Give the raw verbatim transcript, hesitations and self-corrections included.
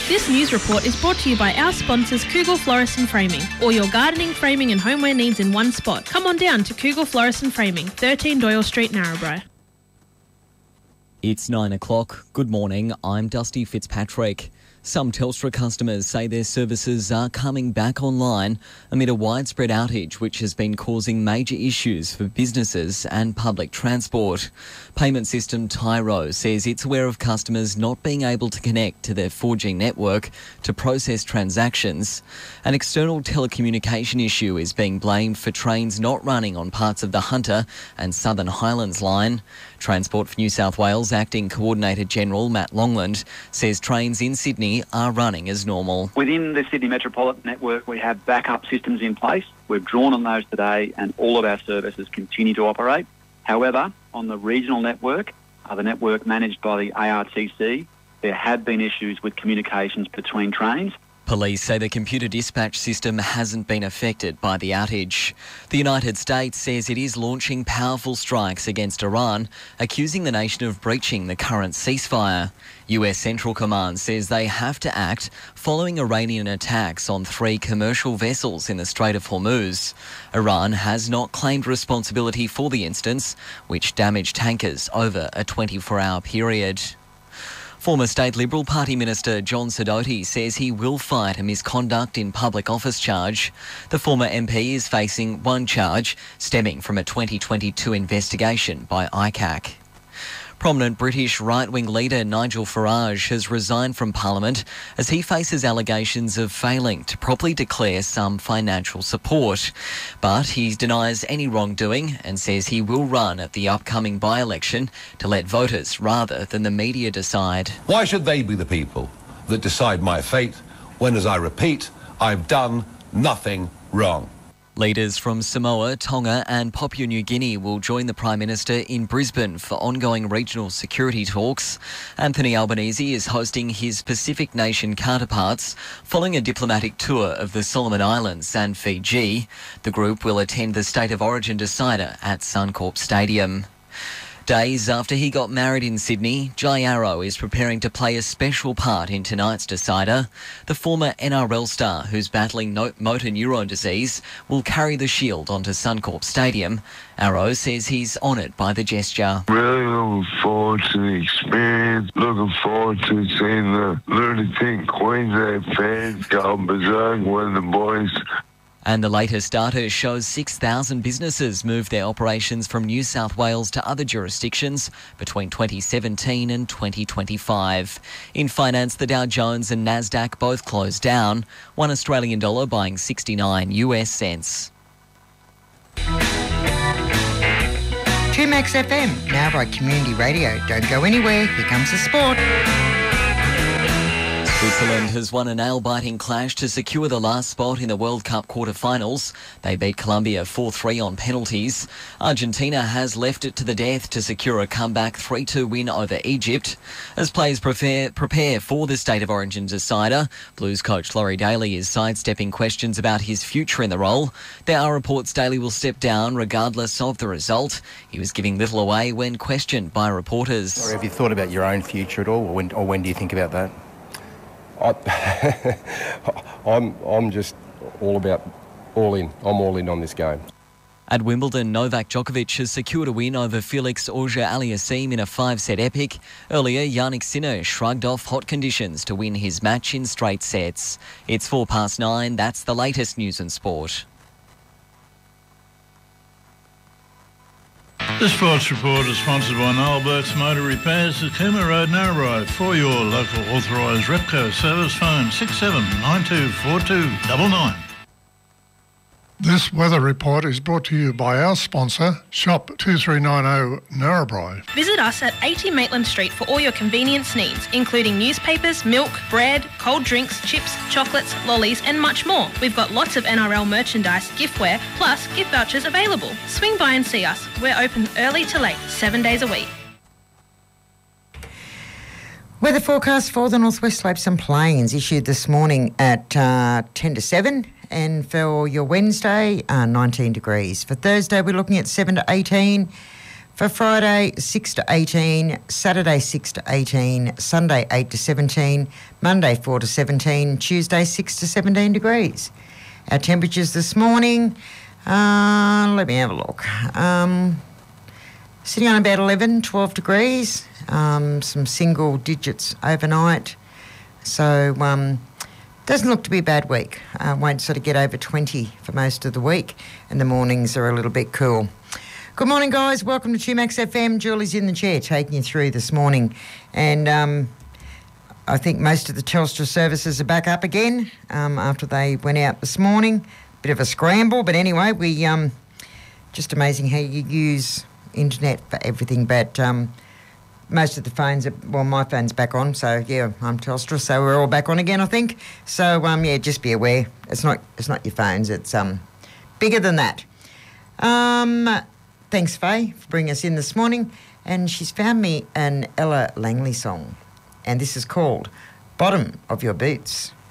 This news report is brought to you by our sponsors Cougal Florist and Framing. All your gardening, framing and homeware needs in one spot. Come on down to Cougal Florist and Framing, thirteen Doyle Street, Narrabri. It's nine o'clock. Good morning. I'm Dusty Fitzpatrick. Some Telstra customers say their services are coming back online amid a widespread outage which has been causing major issues for businesses and public transport. Payment system Tyro says it's aware of customers not being able to connect to their four G network to process transactions. An external telecommunication issue is being blamed for trains not running on parts of the Hunter and Southern Highlands line. Transport for New South Wales Acting Coordinator General Matt Longland says trains in Sydney are running as normal. Within the Sydney Metropolitan Network, we have backup systems in place. We've drawn on those today and all of our services continue to operate. However, on the regional network, uh, the network managed by the A R T C, there have been issues with communications between trains. Police say the computer dispatch system hasn't been affected by the outage. The United States says it is launching powerful strikes against Iran, accusing the nation of breaching the current ceasefire. U S Central Command says they have to act following Iranian attacks on three commercial vessels in the Strait of Hormuz. Iran has not claimed responsibility for the incidents, which damaged tankers over a twenty-four hour period. Former State Liberal Party Minister John Sidoti says he will fight a misconduct in public office charge. The former M P is facing one charge stemming from a twenty twenty-two investigation by I C A C. Prominent British right-wing leader Nigel Farage has resigned from Parliament as he faces allegations of failing to properly declare some financial support. But he denies any wrongdoing and says he will run at the upcoming by-election to let voters rather than the media decide. Why should they be the people that decide my fate when, as I repeat, I've done nothing wrong? Leaders from Samoa, Tonga and Papua New Guinea will join the Prime Minister in Brisbane for ongoing regional security talks. Anthony Albanese is hosting his Pacific nation counterparts following a diplomatic tour of the Solomon Islands and Fiji. The group will attend the State of Origin decider at Suncorp Stadium. Days after he got married in Sydney, Jai Arrow is preparing to play a special part in tonight's decider. The former N R L star, who's battling no- motor neurone disease, will carry the shield onto Suncorp Stadium. Arrow says he's honoured by the gesture. Really looking forward to the experience, looking forward to seeing the lunatic Queensland fans go berserk when the boys... And the latest data shows six thousand businesses moved their operations from New South Wales to other jurisdictions between twenty seventeen and twenty twenty-five. In finance, the Dow Jones and Nasdaq both closed down, one Australian dollar buying sixty-nine U S cents. two Max F M, now by Community Radio. Don't go anywhere, here comes the sport. Switzerland has won a nail-biting clash to secure the last spot in the World Cup quarter-finals. They beat Colombia four three on penalties. Argentina has left it to the death to secure a comeback three two win over Egypt. As players prepare, prepare for the State of Origin decider, Blues coach Laurie Daly is sidestepping questions about his future in the role. There are reports Daly will step down regardless of the result. He was giving little away when questioned by reporters. Or have you thought about your own future at all, or when, or when do you think about that? I, I'm I'm just all about all in. I'm all in on this game. At Wimbledon, Novak Djokovic has secured a win over Felix Auger-Aliassime in a five-set epic. Earlier, Jannik Sinner shrugged off hot conditions to win his match in straight sets. It's four past nine. That's the latest news and sport. The Sports Report is sponsored by Noel Burke's Motor Repairs at Cooma Road, Narrabri. For your local authorised Repco service, phone six seven nine two four two nine nine. This weather report is brought to you by our sponsor, Shop two three nine zero Narrabri. Visit us at eighty Maitland Street for all your convenience needs, including newspapers, milk, bread, cold drinks, chips, chocolates, lollies and much more. We've got lots of N R L merchandise, giftware, plus gift vouchers available. Swing by and see us. We're open early to late, seven days a week. Weather forecast for the Northwest Slopes and Plains issued this morning at uh, ten to seven, and for your Wednesday, uh, nineteen degrees. For Thursday, we're looking at seven to eighteen. For Friday, six to eighteen, Saturday, six to eighteen, Sunday, eight to seventeen, Monday, four to seventeen, Tuesday, six to seventeen degrees. Our temperatures this morning, uh, let me have a look. Um, sitting on about eleven, twelve degrees, um, some single digits overnight. So, um, doesn't look to be a bad week. Uh, won't sort of get over twenty for most of the week, and the mornings are a little bit cool. Good morning, guys. Welcome to two Max F M. Julie's in the chair taking you through this morning. And um, I think most of the Telstra services are back up again um, after they went out this morning. Bit of a scramble, but anyway, we um, just amazing how you use internet for everything. But um, most of the phones, are, well, my phone's back on. So, yeah, I'm Telstra, so we're all back on again, I think. So, um, yeah, just be aware. It's not, it's not your phones. It's um, bigger than that. Um... Thanks, Faye, for bringing us in this morning. And she's found me an Ella Langley song. And this is called Bottom of Your Boots.